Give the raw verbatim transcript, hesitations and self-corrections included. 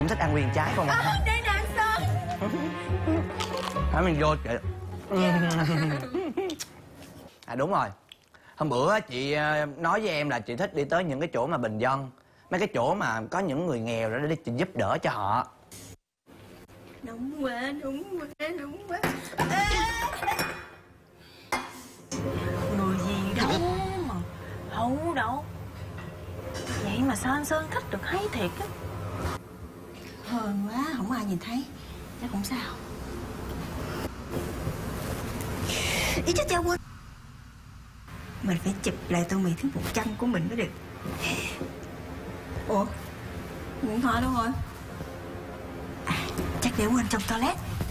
cũng thích ăn nguyên trái không à? Đây nè Sơn. Hả mình vô chị. À đúng rồi. Hôm bữa chị nói với em là chị thích đi tới những cái chỗ mà bình dân, mấy cái chỗ mà có những người nghèo đó để chị giúp đỡ cho họ. Đúng quá, đúng quá, đúng quá. Người gì đâu mà hậu đâu. Vậy mà sao anh Sơn thích được hay thiệt á. Hờn quá, không ai nhìn thấy. Chắc không sao. Ý chết cha quên. Mình phải chụp lại tô mì thứ một trăm của mình mới được. Ủa, điện thoại đâu rồi? À, chắc để quên trong toilet.